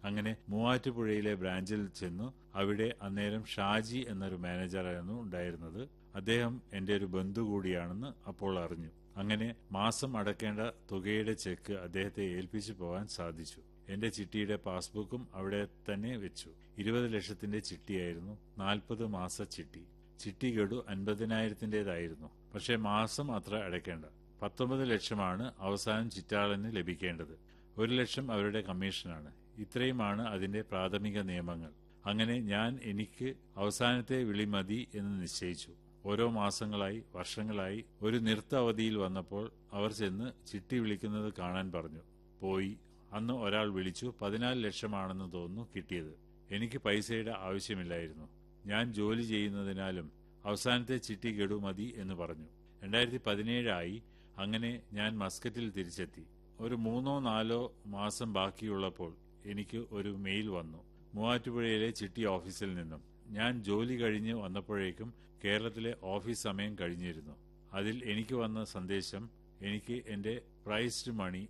അങ്ങനെ മൂവാറ്റുപുഴയിലെ ബ്രാഞ്ചിൽ ചെന്നു. അവിടെ അന്നേരം ഷാജി എന്നൊരു മാനേജറായിരുന്നു ഉണ്ടായിരുന്നത്. അദ്ദേഹം എന്റെ ഒരു ബന്ധു കൂടിയാണെന്ന് അപ്പോൾ അറിഞ്ഞു. അങ്ങനെ മാസം അടക്കേണ്ട തുകയുടെ ചെക്ക് അദ്ദേഹത്തെ ഏൽപ്പിച്ചു പോകാൻ സാധിച്ചു. എന്റെ ചിട്ടിയുടെ പാസ്ബുക്കും അവിടെ തന്നെ വെച്ചു. 20 ലക്ഷത്തിന്റെ ചിട്ടിയായിരുന്നു. 40 മാസ ചിട്ടി. ചിട്ടി ഗഡു 50,000-ന്റേതായിരുന്നു. പക്ഷെ മാസം അത്ര അടയ്ക്കേണ്ട. 19 ലക്ഷമാണ് അവസാനം ചിറ്റാളന് ലഭിക്കേണ്ടത്. 1 ലക്ഷം അവരുടെ കമ്മീഷനാണ്. ഇത്രയുമാണ് അതിന്റെ പ്രാഥമിക നിയമങ്ങൾ. അങ്ങനെ ഞാൻ എനിക്ക് അവസാനത്തെ വിളി മതി എന്ന് നിശ്ചയിച്ചു. ഓരോ മാസങ്ങളായി, വർഷങ്ങളായി ഒരു നിർത്ത അവധിയിൽ വന്നപ്പോൾ അവർ ചെന്ന് ചിട്ടി വിളിക്കുന്നത് കാണാൻ പറഞ്ഞു. പോയി. അന്ന് ഒരാൾ വിളിച്ചു. 14 ലക്ഷമാണെന്ന് തോന്നുന്നു കിട്ടിയത്. എനിക്ക് പൈസയുടെ ആവശ്യമില്ലായിരുന്നു. ഞാൻ ജോലി ചെയ്യുന്നതിനാലും അവസാനത്തെ ചിട്ടി ഗഡു മതി എന്ന് പറഞ്ഞു. 2017 ആയി. അങ്ങനെ ഞാൻ മസ്കറ്റിൽ തിരിച്ചെത്തി. ഒരു 3-4 മാസം ബാക്കിയുള്ളപ്പോൾ എനിക്ക് ഒരു മെയിൽ വന്നു, മൂവാറ്റുപുഴയിലെ ചിട്ടി ഓഫീസിൽ നിന്നും. ഞാൻ ജോലി കഴിഞ്ഞ് വന്നപ്പോഴേക്കും കേരളത്തിലെ ഓഫീസ് സമയം കഴിഞ്ഞിരുന്നു. അതിൽ എനിക്ക് വന്ന സന്ദേശം, എനിക്ക് എന്റെ പ്രൈസ്ഡ് മണി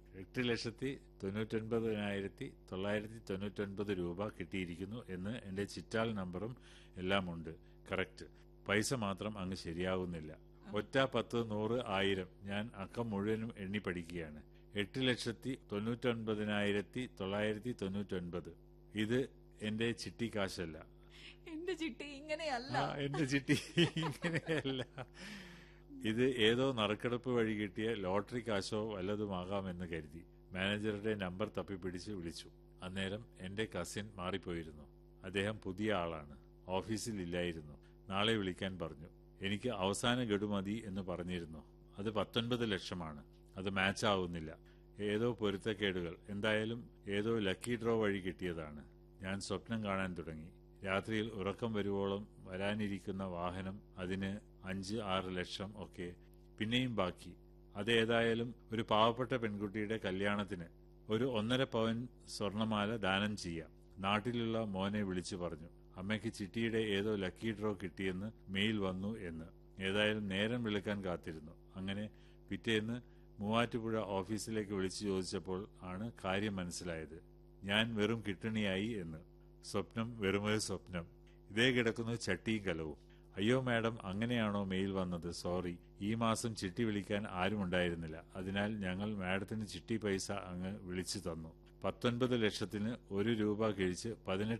8,99,999 രൂപ കിട്ടിയിരിക്കുന്നു എന്ന്. എന്റെ ചിറ്റാൾ നമ്പറും എല്ലാം ഉണ്ട്. കറക്റ്റ്. പൈസ മാത്രം അങ്ങ് ശരിയാകുന്നില്ല. ഒറ്റ 10, 100, 1000 ഞാൻ അക്കം മുഴുവനും എണ്ണി പഠിക്കുകയാണ്. 8,99,999. ഇത് എന്റെ ചിട്ടി കാശല്ല. എന്റെ ചിട്ടി ഇങ്ങനെയല്ല. എന്റെ ചിട്ടി ഇങ്ങനെയല്ല. ഇത് ഏതോ നറുക്കെടുപ്പ് വഴി കിട്ടിയ ലോട്ടറി കാശോ വല്ലതുമാകാമെന്ന് കരുതി മാനേജറുടെ നമ്പർ തപ്പിപ്പിടിച്ച് വിളിച്ചു. അന്നേരം എന്റെ കസിൻ മാറിപ്പോയിരുന്നു. അദ്ദേഹം പുതിയ ആളാണ്. ഓഫീസിൽ ഇല്ലായിരുന്നു. നാളെ വിളിക്കാൻ പറഞ്ഞു. എനിക്ക് അവസാന ഗഡു മതി എന്ന് പറഞ്ഞിരുന്നു. അത് 19 ലക്ഷമാണ്. അത് മാച്ച് ആവുന്നില്ല. ഏതോ പൊരുത്തക്കേടുകൾ. എന്തായാലും ഏതോ ലക്കി ഡ്രോ വഴി കിട്ടിയതാണ്. ഞാൻ സ്വപ്നം കാണാൻ തുടങ്ങി. രാത്രിയിൽ ഉറക്കം വരുവോളം വരാനിരിക്കുന്ന വാഹനം, അതിന് 5-6 ലക്ഷം ഒക്കെ പിന്നെയും ബാക്കി. അതേതായാലും ഒരു പാവപ്പെട്ട പെൺകുട്ടിയുടെ കല്യാണത്തിന് ഒരു 1.5 പവൻ സ്വർണമാല ദാനം ചെയ്യാം. നാട്ടിലുള്ള മോനെ വിളിച്ചു പറഞ്ഞു. അമ്മയ്ക്ക് ചിട്ടിയുടെ ഏതോ ലക്കി ഡ്രോ കിട്ടിയെന്ന് മെയിൽ വന്നു എന്ന്. ഏതായാലും നേരം വിളിക്കാൻ കാത്തിരുന്നു. അങ്ങനെ പിറ്റേന്ന് മൂവാറ്റുപുഴ ഓഫീസിലേക്ക് വിളിച്ചു ചോദിച്ചപ്പോൾ ആണ് കാര്യം മനസ്സിലായത്. ഞാൻ വെറും കിട്ടണിയായി എന്ന്. സ്വപ്നം വെറുമൊരു സ്വപ്നം. ഇതേ കിടക്കുന്നു ചട്ടിയും കലവും. അയ്യോ മാഡം, അങ്ങനെയാണോ മെയിൽ വന്നത്? സോറി, ഈ മാസം ചിട്ടി വിളിക്കാൻ ആരും ഉണ്ടായിരുന്നില്ല. അതിനാൽ ഞങ്ങൾ മാഡത്തിന് ചിട്ടി പൈസ അങ്ങ് വിളിച്ചു തന്നു. 19 ലക്ഷത്തിന് 1 രൂപ കിഴിച്ച്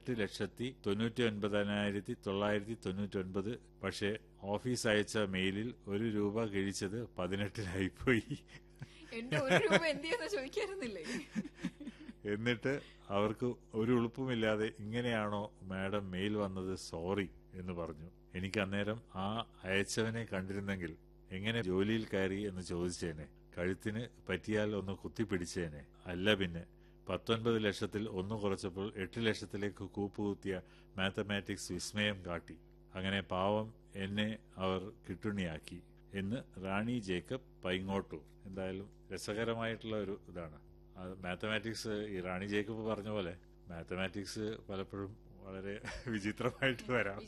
18,99,999. പക്ഷേ ഓഫീസ് അയച്ച മെയിലിൽ 1 രൂപ കിഴിച്ചത് 18-ലായിപ്പോയി. എന്റെ 1 രൂപ എന്തിയെന്ന് ചോദിക്കാറുന്നില്ലേ? എന്നിട്ട് അവർക്ക് ഒരു ഉളുപ്പുമില്ലാതെ, ഇങ്ങനെയാണോ മാഡം മെയിൽ വന്നത്? സോറി എന്ന് പറഞ്ഞു. എനിക്ക് അന്നേരം ആ അയച്ചവനെ കണ്ടിരുന്നെങ്കിൽ എങ്ങനെ ജോലിയിൽ കയറി എന്ന് ചോദിച്ചേനെ. കഴുത്തിന് പറ്റിയാൽ ഒന്ന് കുത്തിപ്പിടിച്ചേനെ. അല്ല പിന്നെ 19 ലക്ഷത്തിൽ 1 കുറച്ചപ്പോൾ 8 ലക്ഷത്തിലേക്ക് കൂപ്പുകുത്തിയ മാത്തമാറ്റിക്സ് വിസ്മയം കാട്ടി. അങ്ങനെ പാവം എന്നെ അവർ കിട്ടുണിയാക്കി എന്ന് റാണി ജേക്കബ്, പൈങ്ങോട്ടൂർ. എന്തായാലും രസകരമായിട്ടുള്ള ഒരു ഇതാണ്. മാത്തമാറ്റിക്സ്, ഈ റാണി ജേക്കബ് പറഞ്ഞ പോലെ മാത്തമാറ്റിക്സ് പലപ്പോഴും വളരെ വിചിത്രമായിട്ട് വരാം.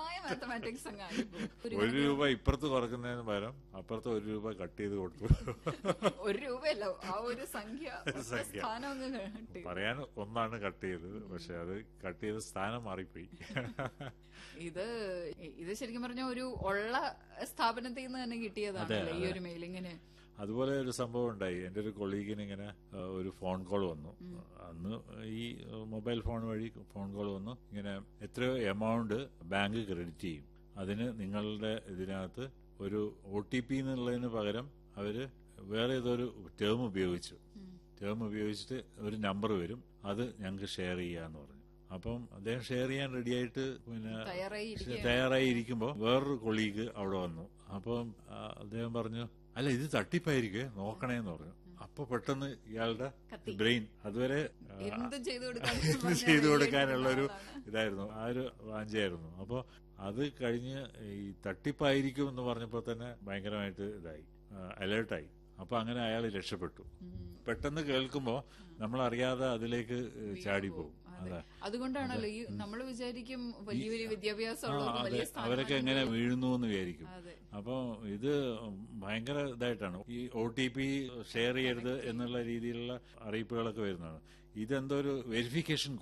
1 രൂപ ഇപ്പുറത്ത് കുറക്കുന്നതിന് പകരം അപ്പുറത്ത് 1 രൂപ കട്ട് ചെയ്ത് കൊടുത്തു. 1 രൂപയല്ല, ആ ഒരു സംഖ്യ പറയാൻ ഒന്നാണ് കട്ട് ചെയ്തത്. പക്ഷെ അത് കട്ട് ചെയ്ത സ്ഥാനം മാറിപ്പോയി. ഇത് ശരിക്കും പറഞ്ഞ ഒരു ഉള്ള സ്ഥാപനത്തിൽ നിന്ന് തന്നെ കിട്ടിയതാണ് ഈ ഒരു മെയിലിങ്ങിന്. അതുപോലെ ഒരു സംഭവം ഉണ്ടായി. എന്റെ ഒരു കൊളീഗിന് ഇങ്ങനെ ഒരു ഫോൺ കോൾ വന്നു. അന്ന് ഈ മൊബൈൽ ഫോൺ വഴി ഫോൺ കോൾ വന്നു. ഇങ്ങനെ എത്രയോ എമൗണ്ട് ബാങ്ക് ക്രെഡിറ്റ് ചെയ്യും. അതിന് നിങ്ങളുടെ ഇതിനകത്ത് ഒരു OTP എന്നുള്ളതിന് പകരം അവര് വേറെ ഏതൊരു ടേം ഉപയോഗിച്ചു. ടേം ഉപയോഗിച്ചിട്ട് ഒരു നമ്പർ വരും, അത് ഞങ്ങൾക്ക് ഷെയർ ചെയ്യാന്ന് പറഞ്ഞു. അപ്പം അദ്ദേഹം ഷെയർ ചെയ്യാൻ റെഡിയായിട്ട് പിന്നെ തയ്യാറായി ഇരിക്കുമ്പോ വേറൊരു കൊളീഗ് അവിടെ വന്നു. അപ്പം അദ്ദേഹം പറഞ്ഞു, അല്ല ഇത് തട്ടിപ്പായിരിക്കേ, നോക്കണേന്ന് പറഞ്ഞു. അപ്പൊ പെട്ടെന്ന് ഇയാളുടെ ബ്രെയിൻ അതുവരെ എന്ത് ചെയ്തു കൊടുക്കാനുള്ള ഒരു ഇതായിരുന്നു, ആ ഒരു വാഞ്ചയായിരുന്നു. അപ്പൊ അത് കഴിഞ്ഞ് ഈ തട്ടിപ്പായിരിക്കും എന്ന് പറഞ്ഞപ്പോ തന്നെ ഭയങ്കരമായിട്ട് ഇതായി, അലേർട്ടായി. അപ്പൊ അങ്ങനെ അയാൾ രക്ഷപ്പെട്ടു. പെട്ടെന്ന് കേൾക്കുമ്പോ നമ്മൾ അറിയാതെ അതിലേക്ക് ചാടിപ്പോകും. അതുകൊണ്ടാണല്ലോ ഈ നമ്മൾ വിചാരിക്കും വലിയ വലിയ വിദ്യാഭ്യാസം അവരൊക്കെ എങ്ങനെ വീഴുന്നു എന്ന് വിചാരിക്കും. അപ്പൊ ഇത് ഭയങ്കര ഇതായിട്ടാണ് ഈ OTP ഷെയർ ചെയ്യരുത് എന്നുള്ള രീതിയിലുള്ള അറിയിപ്പുകളൊക്കെ വരുന്നതാണ്. ഇതെന്തോ ഒരു വെരിഫിക്കേഷൻ